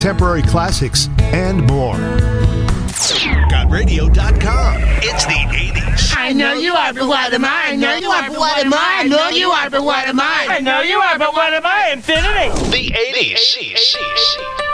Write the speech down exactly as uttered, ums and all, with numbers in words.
contemporary classics, and more. got radio dot com. It's the eighties. I know you are, but what am I? I know you are, but what am I? I know you are, but what am I? I know you are, but what am I? Infinity. The eighties.